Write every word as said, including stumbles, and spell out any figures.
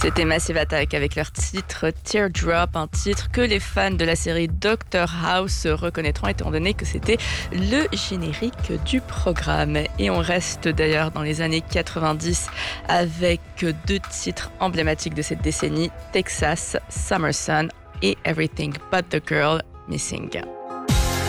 C'était Massive Attack avec leur titre Teardrop, un titre que les fans de la série Doctor House reconnaîtront étant donné que c'était le générique du programme. Et on reste d'ailleurs dans les années quatre-vingt-dix avec deux titres emblématiques de cette décennie, Texas, Summer Sun et Everything But the Girl Missing.